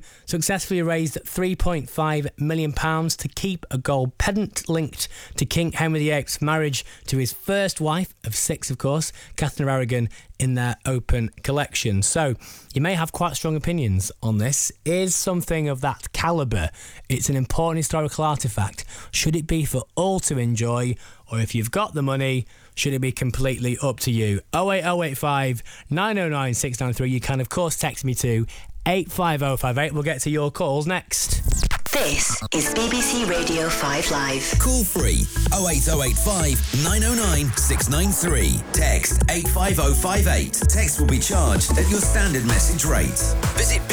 successfully raised £3.5 million to keep a gold pendant linked to King Henry VIII's marriage to his first wife, of 6 of course, Catherine of Aragon, in their open collection. So you may have quite strong opinions on this. Is something of that calibre, it's an important historical artefact, should it be for all to enjoy, or if you've got the money, should it be completely up to you? 08085 909 693. You can of course text me to 85058. We'll get to your calls next. This is BBC Radio 5 Live. Call free 08085 909 693. Text 85058. Text will be charged at your standard message rate. Visit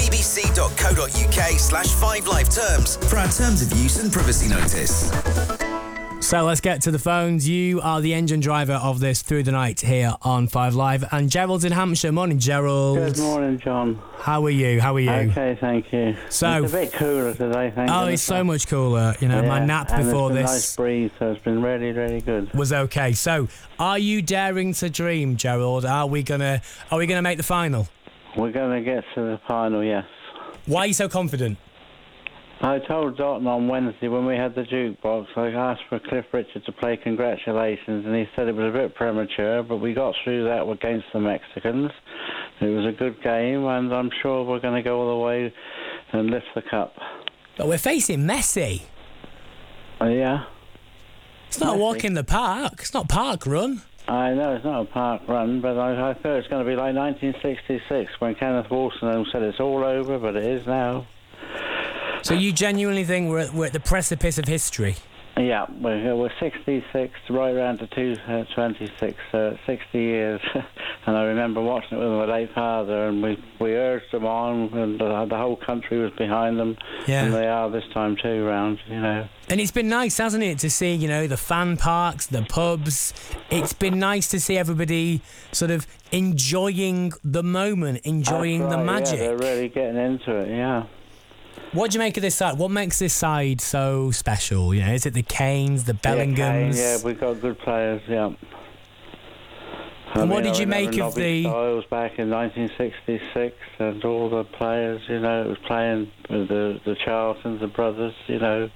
bbc.co.uk/5live terms for our terms of use and privacy notice. So let's get to the phones. You are the engine driver of this Through the Night here on 5 Live. And Gerald's in Hampshire. Morning, Gerald. Good morning, John. How are you? Okay, thank you. So, it's a bit cooler today, thank you. Oh, it's so much cooler. You know, my nap before this. A nice breeze, so it's been really, really good. Was okay. So, are you daring to dream, Gerald? Are we gonna make the final? We're gonna get to the final, yes. Why are you so confident? I told Dalton on Wednesday when we had the jukebox, I asked for Cliff Richard to play Congratulations, and he said it was a bit premature, but we got through that against the Mexicans. It was a good game, and I'm sure we're going to go all the way and lift the cup. But we're facing Messi. Yeah. It's not a walk in the park. It's not park run. I know it's not a park run, but I feel it's going to be like 1966 when Kenneth Wolstenholme said it's all over, but it is now. So you genuinely think we're at the precipice of history? Yeah, we're 66, right around to 226, 60 years. And I remember watching it with my late father, and we urged them on, and the whole country was behind them. Yeah. And they are this time too, round, you know. And it's been nice, hasn't it, to see, you know, the fan parks, the pubs. It's been nice to see everybody sort of enjoying the moment, enjoying the magic. Yeah, they're really getting into it, yeah. What do you make of this side? What makes this side so special? You know, is it the Kanes, the Bellinghams? Yeah, we've got good players, yeah. And what did you make of the... Styles back in 1966, and all the players, you know, it was playing with the Charltons, the brothers, you know.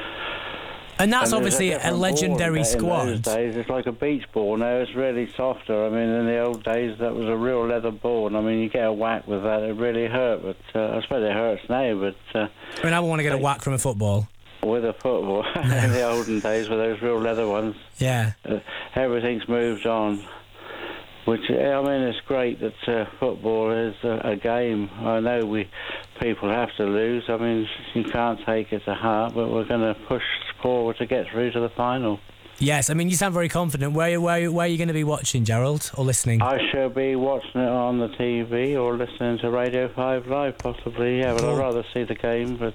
And that's obviously a legendary squad. In those days, it's like a beach ball. Now it's really softer. I mean, in the old days, that was a real leather ball. And I mean, you get a whack with that, it really hurt. But I suppose it hurts now. But I mean, I wouldn't want to get a whack from a football. With a football, in the olden days, with those real leather ones. Yeah. Everything's moved on. Which, I mean, it's great that football is a game. I know people have to lose. I mean, you can't take it to heart, but we're going to push forward to get through to the final. Yes, I mean, you sound very confident. Where are you going to be watching, Gerald, or listening? I shall be watching it on the TV or listening to Radio 5 Live, possibly, yeah, but I'd rather see the game. But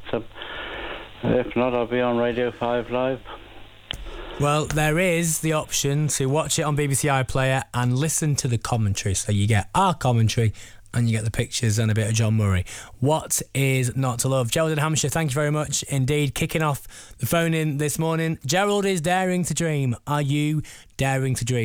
if not, I'll be on Radio 5 Live. Well, there is the option to watch it on BBC iPlayer and listen to the commentary. So you get our commentary and you get the pictures and a bit of John Murray. What is not to love? Gerald in Hampshire, thank you very much indeed. Kicking off the phone in this morning. Gerald is daring to dream. Are you daring to dream?